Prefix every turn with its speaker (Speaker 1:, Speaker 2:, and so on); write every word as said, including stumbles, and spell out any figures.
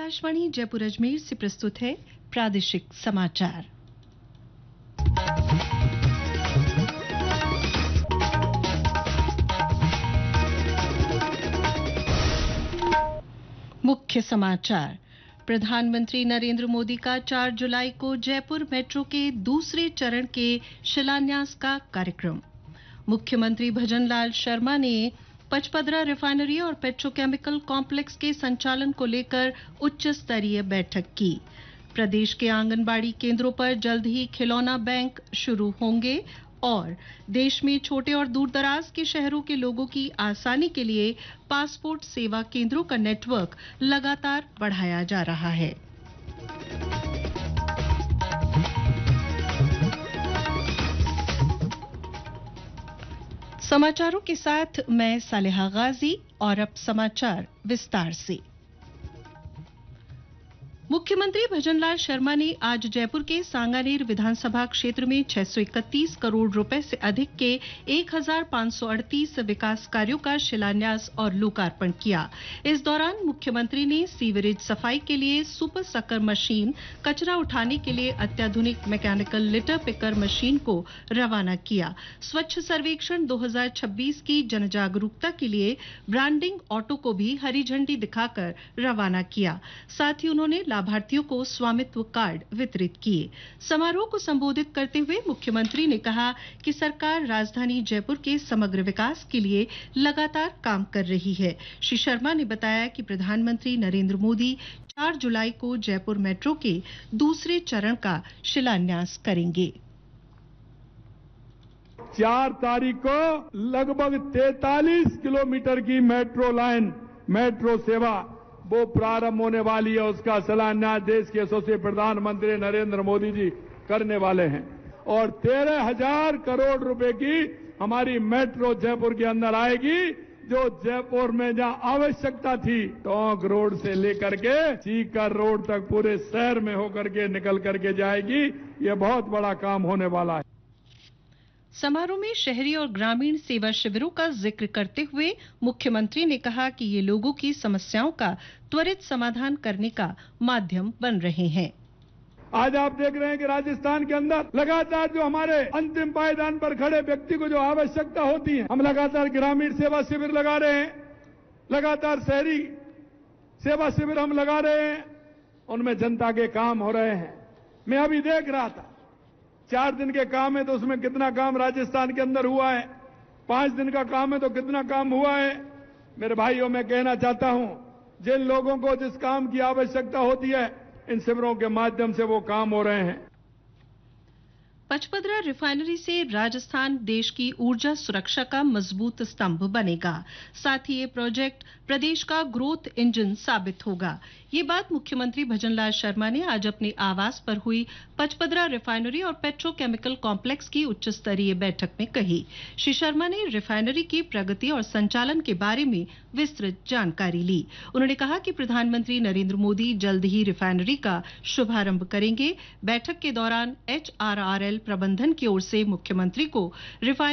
Speaker 1: आकाशवाणी जयपुर अजमेर से प्रस्तुत है प्रादेशिक समाचार। मुख्य समाचार। प्रधानमंत्री नरेंद्र मोदी का चार जुलाई को जयपुर मेट्रो के दूसरे चरण के शिलान्यास का कार्यक्रम। मुख्यमंत्री भजनलाल शर्मा ने पचपदरा रिफाइनरी और पेट्रोकेमिकल कॉम्प्लेक्स के संचालन को लेकर उच्च स्तरीय बैठक की। प्रदेश के आंगनबाड़ी केंद्रों पर जल्द ही खिलौना बैंक शुरू होंगे और देश में छोटे और दूरदराज के शहरों के लोगों की आसानी के लिए पासपोर्ट सेवा केंद्रों का नेटवर्क लगातार बढ़ाया जा रहा है। समाचारों के साथ मैं सालेहा गाजी और अब समाचार विस्तार से। मुख्यमंत्री भजनलाल शर्मा ने आज जयपुर के सांगानेर विधानसभा क्षेत्र में छह सौ इकतीस करोड़ रुपए से अधिक के एक हज़ार पाँच सौ अड़तीस विकास कार्यों का शिलान्यास और लोकार्पण किया। इस दौरान मुख्यमंत्री ने सीवरेज सफाई के लिए सुपर सकर मशीन, कचरा उठाने के लिए अत्याधुनिक मैकेनिकल लिटर पिकर मशीन को रवाना किया। स्वच्छ सर्वेक्षण दो हज़ार छब्बीस की जनजागरूकता के लिए ब्रांडिंग ऑटो को भी हरी झंडी दिखाकर रवाना किया। साथ ही उन्होंने लाभार्थियों को स्वामित्व कार्ड वितरित किए। समारोह को संबोधित करते हुए मुख्यमंत्री ने कहा कि सरकार राजधानी जयपुर के समग्र विकास के लिए लगातार काम कर रही है। श्री शर्मा ने बताया कि प्रधानमंत्री नरेंद्र मोदी चार जुलाई को जयपुर मेट्रो के दूसरे चरण का शिलान्यास करेंगे।
Speaker 2: चार तारीख को लगभग तैंतालीस किलोमीटर की मेट्रो लाइन, मेट्रो सेवा वो प्रारंभ होने वाली है। उसका शिलान्यास देश के यशस्वी प्रधानमंत्री नरेंद्र मोदी जी करने वाले हैं और तेरह हजार करोड़ रुपए की हमारी मेट्रो जयपुर के अंदर आएगी, जो जयपुर में जहां आवश्यकता थी टोंक रोड से लेकर के सीकर रोड तक पूरे शहर में होकर के निकल करके जाएगी। ये बहुत बड़ा काम होने वाला है।
Speaker 1: समारोह में शहरी और ग्रामीण सेवा शिविरों का जिक्र करते हुए मुख्यमंत्री ने कहा कि ये लोगों की समस्याओं का त्वरित समाधान करने का माध्यम बन रहे हैं।
Speaker 2: आज आप देख रहे हैं कि राजस्थान के अंदर लगातार जो हमारे अंतिम पायदान पर खड़े व्यक्ति को जो आवश्यकता होती है, हम लगातार ग्रामीण सेवा शिविर लगा रहे हैं, लगातार शहरी सेवा शिविर हम लगा रहे हैं, उनमें जनता के काम हो रहे हैं। मैं अभी देख रहा था, चार दिन के काम है तो उसमें कितना काम राजस्थान के अंदर हुआ है, पांच दिन का काम है तो कितना काम हुआ है। मेरे भाइयों, मैं कहना चाहता हूं, जिन लोगों को जिस काम की आवश्यकता होती है, इन शिविरों के माध्यम से वो काम हो रहे हैं।
Speaker 1: पचपदरा रिफाइनरी से राजस्थान देश की ऊर्जा सुरक्षा का मजबूत स्तंभ बनेगा। साथ ही ये प्रोजेक्ट प्रदेश का ग्रोथ इंजन साबित होगा। ये बात मुख्यमंत्री भजनलाल शर्मा ने आज अपने आवास पर हुई पचपदरा रिफाइनरी और पेट्रोकेमिकल कॉम्प्लेक्स की उच्च स्तरीय बैठक में कही। श्री शर्मा ने रिफाइनरी की प्रगति और संचालन के बारे में विस्तृत जानकारी ली। उन्होंने कहा कि प्रधानमंत्री नरेंद्र मोदी जल्द ही रिफाइनरी का शुभारंभ करेंगे। बैठक के दौरान एच आर आर एल प्रबंधन की ओर से मुख्यमंत्री को रिफाइनरी